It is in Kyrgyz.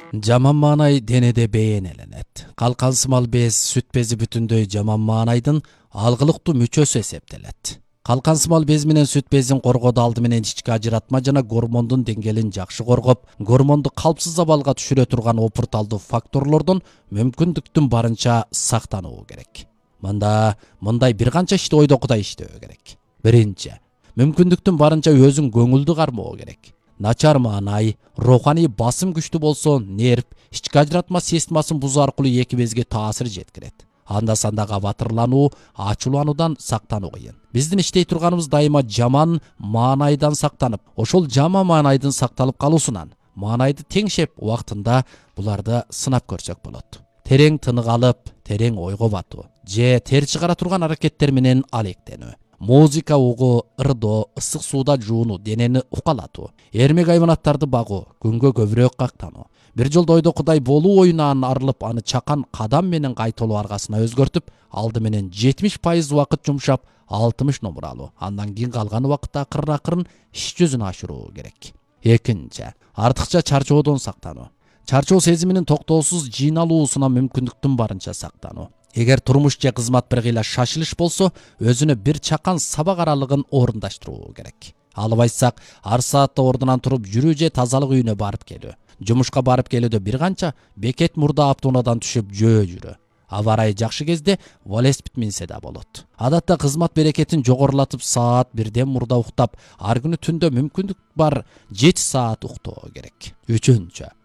Жаман маанай денеде бейнеленет. Калкансымал без, сүт бези бүтүндөй жаман маанайдын алгылыктуу мүчөсү эсептелет. Калкансымал без менен сүт безин коргоодо алды менен ички ажыратма жана гормондун деңгээлин жакшы коргоп, гормонду калпсыз абалга түшүрө турган опурталдуу факторлордон мүмкүндүктүн барынча сактануу керек. Мындай бир канча ишти ойдокудай иштөө керек. Биринчи, мүмкүндүктүн барынча өзүң көңүлдү кармоо керек. Начар маанай, руханий басым күчтүү болсо, нерв, ички ажыратма системасын бузуу аркылуу эки безге таасир жеткирет. Анда санда кабатырлануу, ачуулануудан сактануу кыйын. Биздин иштей турганыбыз дайыма жаман маанайдан сактанып, ошол жаман маанайдын сакталып калуусунан, маанайды теңшеп убактында буларды сынап көрсөк болот. Терең тынык алып, терең ойго батуу же тер чыгара турган аракеттер менен алектенүү. Музыка угуу, ырдоо, ысык сууда жуунуу, денени укалатуу, эрмек айванаттарды багуу, күнгө көбүрөөк кактануу. Бир жолдо ойдокудай болуу оюнан арылып, аны чакан кадам менен кайталоо аргасына өзгөртүп, алды менен 70% убакыт жумшап, 60 номер алуу. Андан кийин калган убакытта акырын иш жүзүнө ашыруу керек. Экинчи, артыкча чарчоодон сактануу. Чарчоо сезиминин токтоосуз жыйналуусуна мүмкүндүктүн барынча сактануу. Эгер турмуш же кызмат бир кыйла шашылыш болсо, өзүнө бир чакан сабак аралыгын орундаштыруу керек. Албайсак, ар саатта ордунан туруп жүрүү же тазалык үйүнө барып келүү. Жумушка барып келүүдө бир канча бекет мурда автоунаадан түшүп жөө жүрүү. Аба ырайы жакшы кезде велосипед минсе да болот. Адатта кызмат берекетин жогорулатып саат 1ден мурда уктап, ар күнү түндө мүмкүндүк бар 7 саат уктоо керек. Үчүнчү,